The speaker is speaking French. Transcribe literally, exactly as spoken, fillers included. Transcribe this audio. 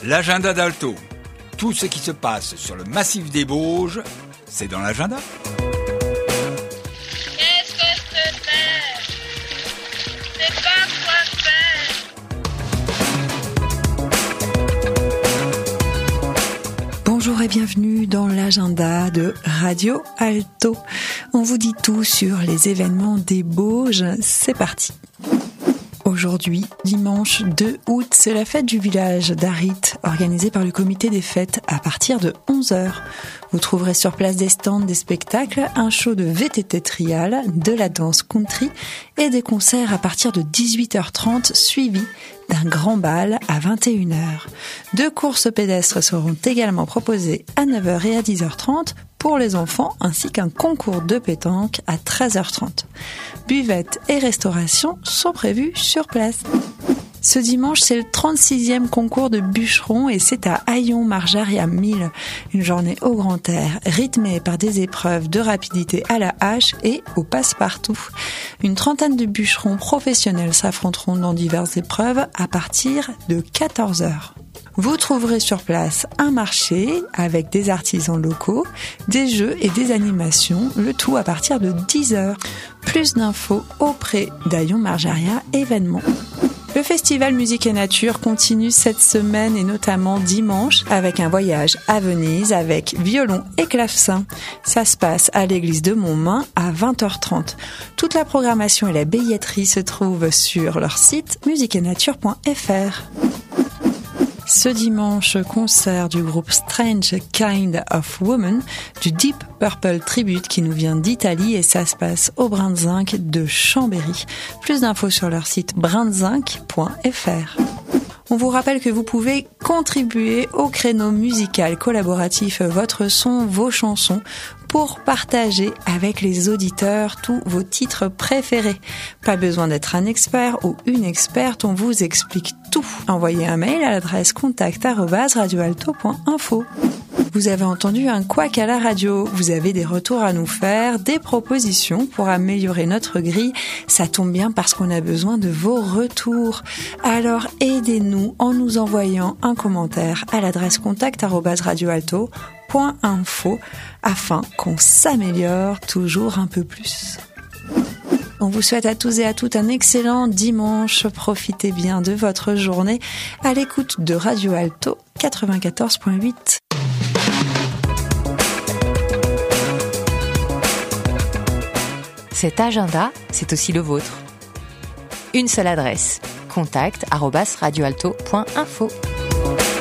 L'agenda d'Alto. Tout ce qui se passe sur le massif des Bauges, c'est dans l'agenda. Qu'est-ce que c'est? C'est pas quoi faire. Bonjour et bienvenue dans l'agenda de Radio Alto. On vous dit tout sur les événements des Bauges. C'est parti. Aujourd'hui, dimanche deux août, c'est la fête du village d'Arrit, organisée par le comité des fêtes à partir de onze heures. Vous trouverez sur place des stands, des spectacles, un show de V T T trial, de la danse country et des concerts à partir de dix-huit heures trente suivis d'un grand bal à vingt et une heures. Deux courses pédestres seront également proposées à neuf heures et à dix heures trente pour les enfants, ainsi qu'un concours de pétanque à treize heures trente. Buvettes et restauration sont prévus sur place. Ce dimanche, c'est le trente-sixième concours de bûcherons et c'est à Haillons-Marjaria mille. Une journée au grand air, rythmée par des épreuves de rapidité à la hache et au passe-partout. Une trentaine de bûcherons professionnels s'affronteront dans diverses épreuves à partir de quatorze heures. Vous trouverez sur place un marché avec des artisans locaux, des jeux et des animations, le tout à partir de dix heures. Plus d'infos auprès d'Haillons-Marjaria événements. Le festival Musique et Nature continue cette semaine et notamment dimanche avec un voyage à Venise avec violon et clavecin. Ça se passe à l'église de Montmain à vingt heures trente. Toute la programmation et la billetterie se trouvent sur leur site musique et nature point f r. Ce dimanche, concert du groupe Strange Kind of Woman, du Deep Purple Tribute qui nous vient d'Italie et ça se passe au Brin de Zinc de Chambéry. Plus d'infos sur leur site brin de zinc point f r. On vous rappelle que vous pouvez contribuer au créneau musical collaboratif Votre Son, Vos Chansons pour partager avec les auditeurs tous vos titres préférés. Pas besoin d'être un expert ou une experte, on vous explique tout. Envoyez un mail à l'adresse contact arobase radio alto point info. Vous avez entendu un couac à la radio, vous avez des retours à nous faire, des propositions pour améliorer notre grille. Ça tombe bien parce qu'on a besoin de vos retours. Alors aidez-nous en nous envoyant un commentaire à l'adresse contact arobase radio alto point info afin qu'on s'améliore toujours un peu plus. On vous souhaite à tous et à toutes un excellent dimanche. Profitez bien de votre journée à l'écoute de Radio Alto quatre-vingt-quatorze point huit. Cet agenda, c'est aussi le vôtre. Une seule adresse, contact arobase radio alto point info.